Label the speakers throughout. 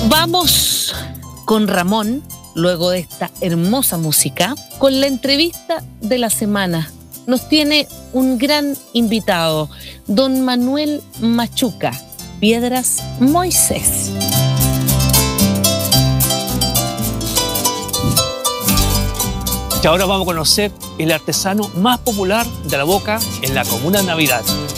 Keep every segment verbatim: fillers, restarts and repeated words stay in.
Speaker 1: Vamos con Ramón, luego de esta hermosa música, con la entrevista de la semana. Nos tiene un gran invitado, don Manuel Machuca, Piedras Moisés.
Speaker 2: Y ahora vamos a conocer el artesano más popular de la Boca en la comuna de Navidad.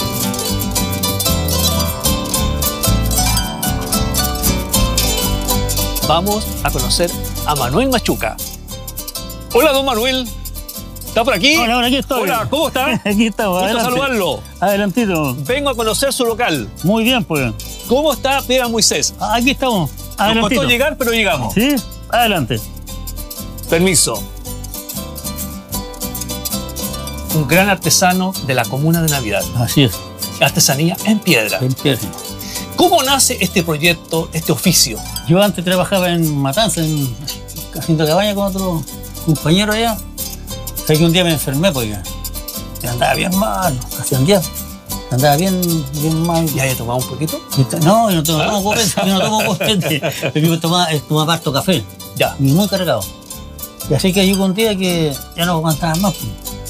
Speaker 2: Vamos a conocer a Manuel Machuca. Hola, don Manuel. ¿Está por aquí?
Speaker 3: Hola, hola, aquí estoy.
Speaker 2: Hola, ¿cómo está?
Speaker 3: Aquí estamos.
Speaker 2: Gusto saludarlo.
Speaker 3: Adelantito.
Speaker 2: Vengo a conocer su local.
Speaker 3: Muy bien, pues.
Speaker 2: ¿Cómo está Piedras Moisés?
Speaker 3: Aquí estamos.
Speaker 2: Nos costó llegar, pero llegamos.
Speaker 3: Sí, adelante.
Speaker 2: Permiso. Un gran artesano de la comuna de Navidad.
Speaker 3: Así es.
Speaker 2: Artesanía en piedra.
Speaker 3: En piedra.
Speaker 2: ¿Cómo nace este proyecto, este oficio?
Speaker 3: Yo antes trabajaba en Matanza, en haciendo cabaña con otro compañero allá. O sea que un día me enfermé, pues ya. Y andaba bien mal, casi un día. Andaba bien, bien mal.
Speaker 2: ¿Y haya tomado un poquito?
Speaker 3: No, yo no tomo, tomo copete, yo no tomo copete. Yo tomaba, tomaba harto café.
Speaker 2: Ya.
Speaker 3: Y muy cargado. Y así que llegó un día que ya no aguantaba más. Pues.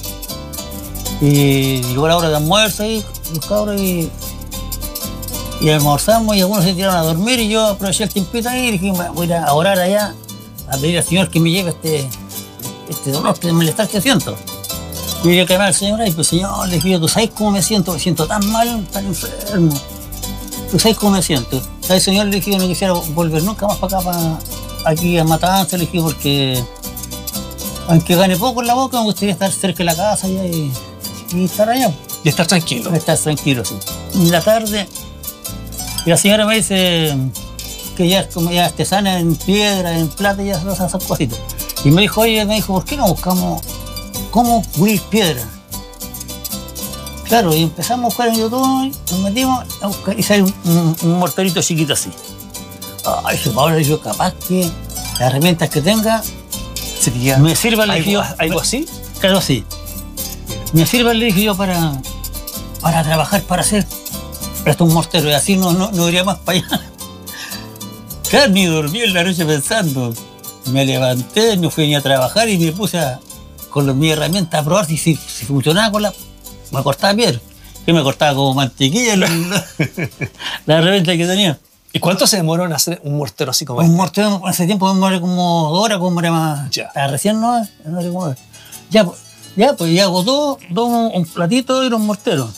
Speaker 3: Y llegó la hora de almuerzo ahí, los cabros, y, y almorzamos y algunos se tiraron a dormir y yo aproveché el tiempito ahí y dije, voy a orar allá a pedir al Señor que me lleve este, este dolor, este malestar que siento. Y yo llamé al Señor y pues Señor, le dije, ¿tú sabes cómo me siento? Me siento tan mal, tan enfermo. ¿Tú sabes cómo me siento? ¿Sabes, Señor? Le dije, yo no quisiera volver nunca más para acá, para aquí a Matanza, le dije, porque aunque gane poco en la Boca, me gustaría estar cerca de la casa allá y... y estar allá.
Speaker 2: Y estar tranquilo.
Speaker 3: Estar tranquilo, sí. En la tarde, y la señora me dice que ya es como ya artesana en piedra, en plata, y ya esas cositas. Y me dijo, oye, me dijo, ¿por qué no buscamos cómo pulir piedra? Claro, y empezamos a buscar en YouTube, nos metimos a buscar, y sale un, un, un morterito chiquito así. Ay, dije, ahora yo capaz que las herramientas que tenga me sirvan.
Speaker 2: ¿Algo, ¿Algo así?
Speaker 3: Claro, sí. Me sirvan, le dije yo, para, para trabajar, para hacer hasta un mortero, y así no, no, no iría más para allá. Claro, ni dormí en la noche pensando. Me levanté, no fui ni a trabajar y me puse a, con los, mis herramientas a probar si, si, si funcionaba con la... Me cortaba piedra. Que me cortaba como mantequilla la, la, la herramienta que tenía.
Speaker 2: ¿Y cuánto se demoró en hacer un mortero así como
Speaker 3: un
Speaker 2: este?
Speaker 3: Un mortero, hace tiempo me demoré como dos horas, como era más...
Speaker 2: Ya.
Speaker 3: Recién no, no era como... Ya, pues. Ya, pues ya hago todo, todo un platito y los morteros.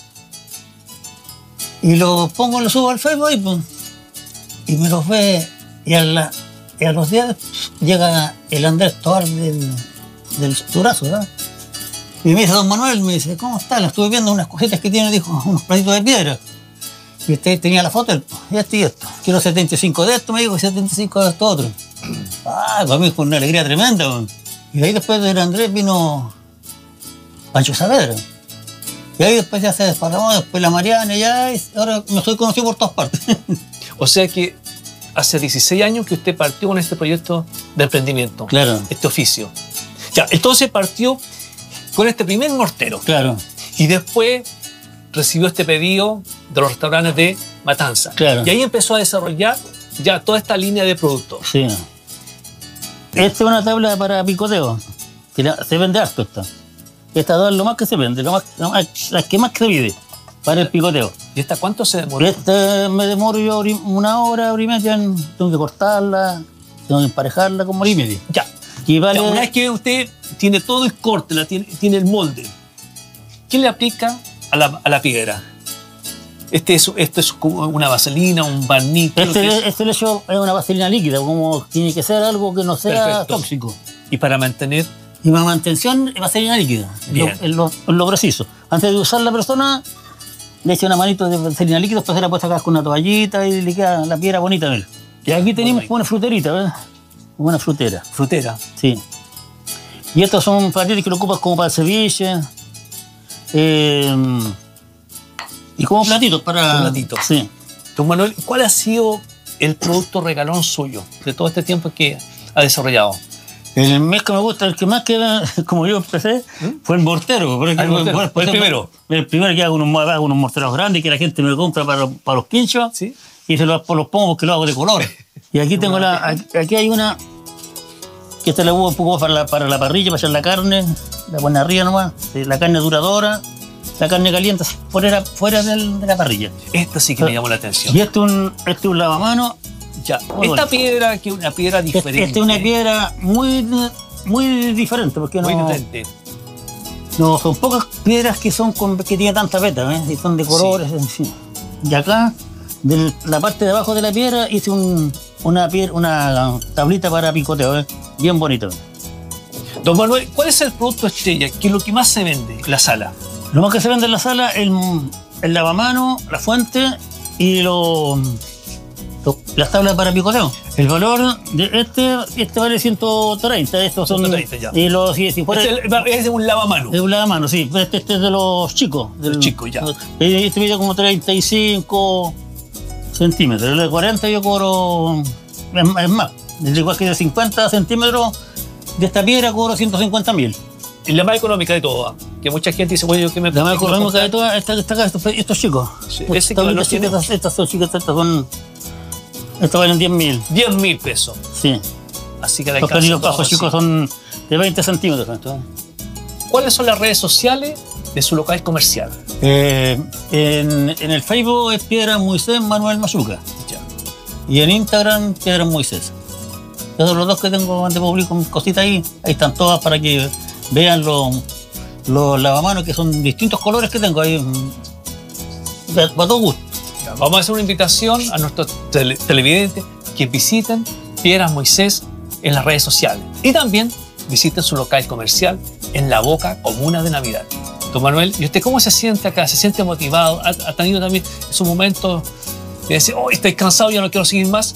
Speaker 3: Y los pongo, los subo al Facebook y, pues, y me los ve. Y a, la, y a los días llega el Andrés Toar del, del Durazo, ¿verdad? Y me dice, don Manuel, me dice, ¿cómo está? La estuve viendo unas cositas que tiene, dijo, unos platitos de piedra. Y usted tenía la foto, y esto y esto. Quiero setenta y cinco de esto, me dijo, y setenta y cinco de esto otro. Ah, para mí fue una alegría tremenda. Man. Y de ahí después del Andrés vino Pancho Saavedra. Y ahí después ya se desparramó, después la Mariana, y ya, y ahora me soy conocido por todas partes.
Speaker 2: O sea que hace dieciséis años que usted partió con este proyecto de emprendimiento.
Speaker 3: Claro.
Speaker 2: Este oficio. Ya, entonces partió con este primer mortero.
Speaker 3: Claro.
Speaker 2: Y después recibió este pedido de los restaurantes de Matanza.
Speaker 3: Claro.
Speaker 2: Y ahí empezó a desarrollar ya toda esta línea de productos.
Speaker 3: Sí. Esta es una tabla para picoteo. Que la, se vende harto esta. Esta dos es lo más que se vende, lo más, lo más, la que más se pide para el picoteo.
Speaker 2: ¿Y esta cuánto se demora?
Speaker 3: Esta me demoro yo una hora, hora y media. Tengo que cortarla, tengo que emparejarla como hora y media.
Speaker 2: Ya.
Speaker 3: Y vale...
Speaker 2: ya. Una vez que usted tiene todo el corte, la tiene, tiene el molde, ¿qué le aplica a la, a la piedra? Este es, esto es una vaselina, un barniz.
Speaker 3: Este, es? este le echo es una vaselina líquida, como tiene que ser algo que no sea
Speaker 2: Perfecto.
Speaker 3: Tóxico.
Speaker 2: Y para mantener...
Speaker 3: Y para mantención, vaselina líquida.
Speaker 2: Bien.
Speaker 3: Es lo, lo, lo preciso. Antes de usar la persona, le echa una manito de vaselina líquida, después se la puede sacar con una toallita y le queda la piedra bonita. ¿Ver? Y aquí tenemos una fruterita, ¿verdad? Una frutera.
Speaker 2: Frutera.
Speaker 3: Sí. Y estos son platitos que lo ocupas como para el ceviche. Eh, y como platitos para...
Speaker 2: Platitos.
Speaker 3: Sí.
Speaker 2: Don Manuel, ¿cuál ha sido el producto regalón suyo de todo este tiempo que ha desarrollado?
Speaker 3: El mes que me gusta, el que más queda, como yo empecé, ¿Mm? fue el mortero.
Speaker 2: Ah, el mortero. Fue, fue el primero.
Speaker 3: El primero que hago unos, hago unos morteros grandes que la gente me compra para, para los quinchos.
Speaker 2: ¿Sí?
Speaker 3: Y se los, los pongo porque lo hago de color. Y aquí tengo la, aquí hay una que esta la uso un poco para la, para la parrilla, para echar la carne, la pone arriba nomás, la carne duradora, la carne caliente fuera, fuera del, de la parrilla.
Speaker 2: Esta sí que me llamó la atención.
Speaker 3: Y este es un, este es un lavamanos.
Speaker 2: Ya, esta bueno. piedra que es una piedra diferente.
Speaker 3: Esta es una piedra muy, muy diferente, porque
Speaker 2: muy
Speaker 3: no,
Speaker 2: diferente.
Speaker 3: No, son pocas piedras que son con, que tienen tanta peta, ¿eh? Y son de colores. Sí. Y acá, de la parte de abajo de la piedra, hice un, una, piedra, una tablita para picoteo, ¿eh? Bien bonito.
Speaker 2: Don Manuel, ¿cuál es el producto estrella? ¿Qué es lo que más se vende en la sala?
Speaker 3: Lo más que se vende en la sala es el, el lavamano, la fuente y lo, lo, las tablas para picoteo. El valor de este, este vale ciento treinta. Estos son,
Speaker 2: ciento treinta ya.
Speaker 3: Y los, sí, sí,
Speaker 2: este es, es un lavamano.
Speaker 3: Es un lavamano, sí. Este, este es de los chicos.
Speaker 2: De los chicos, ya.
Speaker 3: Este mide como treinta y cinco centímetros. El de cuarenta yo cobro, es, es más. Igual que de cincuenta centímetros de esta piedra cobro ciento cincuenta mil.
Speaker 2: Y la más económica de todas, que mucha gente dice, bueno, yo que me...
Speaker 3: La más económica de todas, esta, esta, estos, estos chicos.
Speaker 2: Sí, ese que lo tiene...
Speaker 3: estas, estas son chicas, estas son... Estas valen diez mil.
Speaker 2: diez mil pesos.
Speaker 3: Sí.
Speaker 2: Así que la
Speaker 3: Los caninos bajos chicos son de veinte centímetros. ¿no?
Speaker 2: ¿Cuáles son las redes sociales de su local comercial?
Speaker 3: Eh, en, en el Facebook es Piedras Moisés Manuel Machuca.
Speaker 2: Ya.
Speaker 3: Y en Instagram Piedras Moisés. Esos son los dos que tengo donde publico mis cositas ahí. Ahí están todas para que vean los, los lavamanos, que son distintos colores que tengo ahí. Para todo gusto.
Speaker 2: Ya, vamos a hacer una invitación a nuestros tele, televidentes que visiten Piedras Moisés en las redes sociales. Y también visiten su local comercial en La Boca, comuna de Navidad. Don Manuel, ¿y usted cómo se siente acá? ¿Se siente motivado? ¿Ha, ha tenido también esos momentos de decir, oh, estoy cansado, ya no quiero seguir más?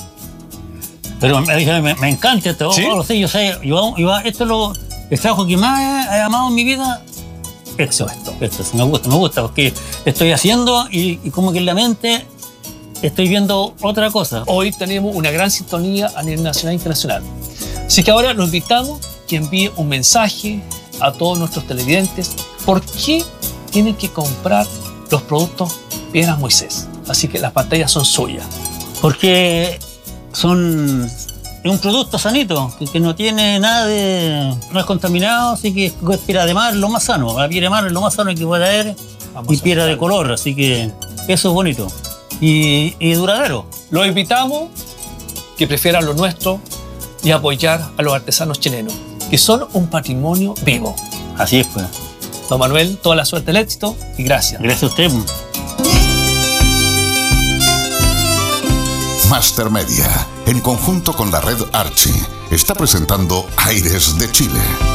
Speaker 3: Pero me, me, me encanta esto.
Speaker 2: ¿Sí?
Speaker 3: Oh, lo sé, yo sé. Yo, yo, esto es lo, el trabajo que más he amado en mi vida. Esto, esto, esto. Me gusta, me gusta, porque estoy haciendo y, y como que en la mente estoy viendo otra cosa.
Speaker 2: Hoy tenemos una gran sintonía a nivel nacional e internacional. Así que ahora los invitamos que envíe un mensaje a todos nuestros televidentes. ¿Por qué tienen que comprar los productos Piedras Moisés? Así que las pantallas son suyas.
Speaker 3: Porque son es un producto sanito, que, que no tiene nada de... no es contaminado, así que es piedra de mar, lo más sano. La piedra de mar es lo más sano que puede haber. Vamos y piedra de color, así que eso es bonito. Y, y duradero.
Speaker 2: Los invitamos que prefieran lo nuestro y apoyar a los artesanos chilenos, que son un patrimonio vivo.
Speaker 3: Así es, pues.
Speaker 2: Don Manuel, toda la suerte, el éxito y gracias.
Speaker 3: Gracias a usted.
Speaker 4: Master Media, en conjunto con la red Archie, está presentando Aires de Chile.